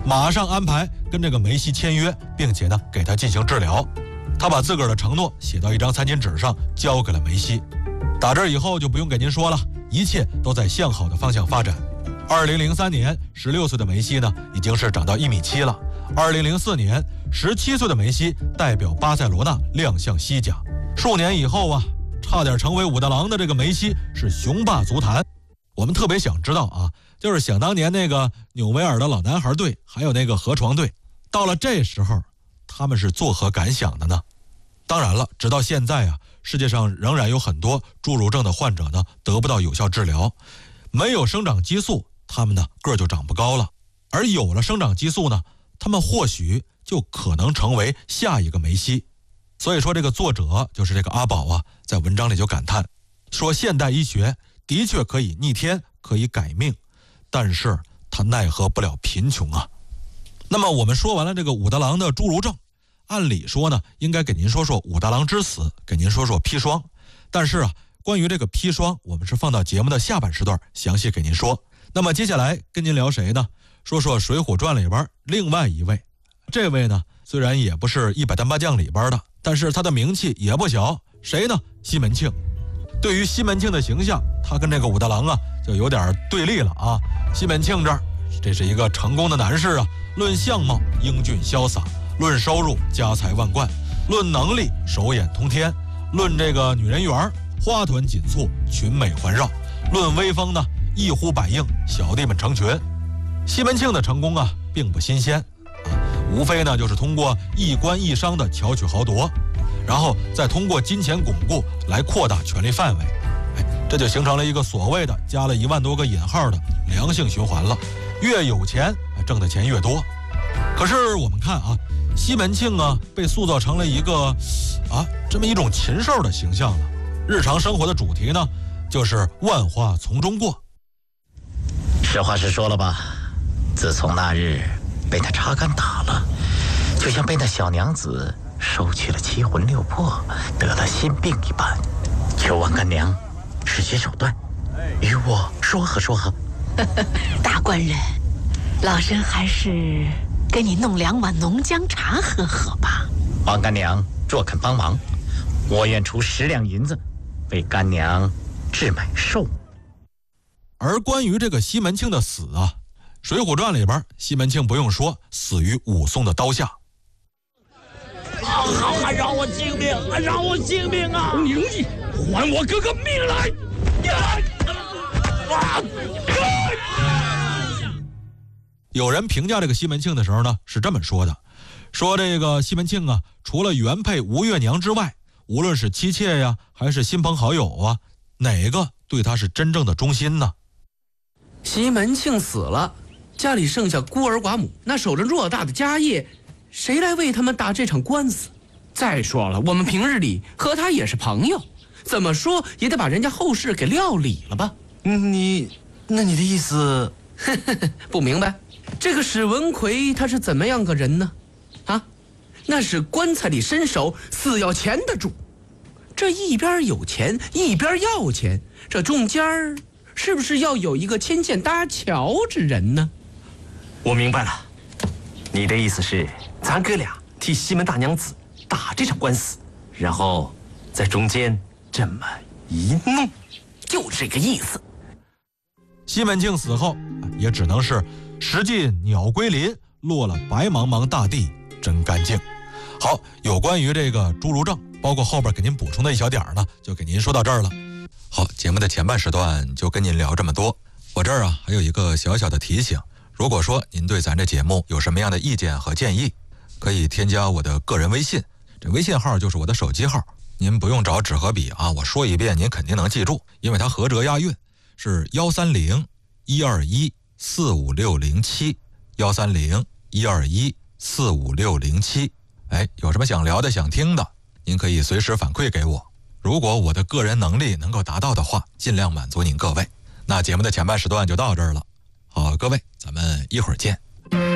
马上安排跟这个梅西签约，并且呢给他进行治疗。他把自个儿的承诺写到一张餐巾纸上，交给了梅西。打这以后就不用给您说了，一切都在向好的方向发展。2003年，16岁的梅西呢已经是长到1.7米了。2004年，17岁的梅西代表巴塞罗那亮相西甲。数年以后啊，差点成为武大郎的这个梅西是雄霸足坛。我们特别想知道啊，就是想当年那个纽维尔的老男孩队，还有那个河床队，到了这时候他们是作何感想的呢？当然了，直到现在啊，世界上仍然有很多侏儒症的患者呢得不到有效治疗。没有生长激素，他们呢个儿就长不高了，而有了生长激素呢，他们或许就可能成为下一个梅西。所以说这个作者就是这个阿宝啊，在文章里就感叹说，现代医学的确可以逆天，可以改命，但是它奈何不了贫穷啊。那么我们说完了这个武大郎的侏儒症，按理说呢，应该给您说说武大郎之死，给您说说砒霜。但是啊，关于这个砒霜，我们是放到节目的下半时段详细给您说。那么接下来跟您聊谁呢？说说《水浒传》里边另外一位。这位呢，虽然也不是100单八将里边的，但是他的名气也不小。谁呢？西门庆。对于西门庆的形象，他跟这个武大郎啊就有点对立了啊。西门庆这是一个成功的男士啊，论相貌英俊潇洒，论收入家财万贯，论能力手眼通天，论这个女人缘花团锦簇，群美环绕，论威风呢一呼百应，小弟们成群。西门庆的成功啊并不新鲜啊，无非呢就是通过一官一商的巧取豪夺，然后再通过金钱巩固来扩大权力范围。这就形成了一个所谓的加了1万多个引号的良性循环了，越有钱挣的钱越多。可是我们看啊，西门庆啊被塑造成了一个这么一种禽兽的形象了。日常生活的主题呢就是万花丛中过。 实话实说了吧，自从那日被他插杆打了，就像被那小娘子收去了7魂6魄，得了心病一般。求王干娘使些手段，与我说和说和。 大官人，老身还是给你弄2碗浓姜茶喝喝吧。 王干娘若肯帮忙，我愿出10两银子为干娘置买寿。 而关于这个西门庆的死啊，《水浒传》里边西门庆不用说，死于武松的刀下。 让我性命，让我性命啊！宁毅，还我哥哥命来！ 有人评价这个西门庆的时候呢，是这么说的，说这个西门庆啊，除了原配吴月娘之外，无论是妻妾呀，还是亲朋好友啊，哪个对他是真正的忠心呢？ 西门庆死了，家里剩下孤儿寡母，那守着偌大的家业，谁来为他们打这场官司？再说了，我们平日里和他也是朋友，怎么说也得把人家后事给料理了吧？ 那你的意思？ 不明白？这个史文奎他是怎么样个人呢？那是棺材里伸手，死要钱的主。这一边有钱，一边要钱，这中间是不是要有一个牵线搭桥之人呢？ 我明白了，你的意思是，咱哥俩替西门大娘子打这场官司，然后在中间这么一弄， 就这个意思。 西门庆死后，也只能是石尽鸟归林，落了白茫茫大地真干净。好，有关于这个侏儒症，包括后边给您补充的一小点呢，就给您说到这儿了。好，节目的前半时段就跟您聊这么多。我这儿啊还有一个小小的提醒，如果说您对咱这节目有什么样的意见和建议，可以添加我的个人微信，这微信号就是我的手机号，您不用找纸和笔啊，我说一遍您肯定能记住，因为它合辙押韵，是130-121-45607，130-121-45607。有什么想聊的想听的，您可以随时反馈给我，如果我的个人能力能够达到的话，尽量满足您各位。那节目的前半时段就到这儿了，好，各位咱们一会儿见。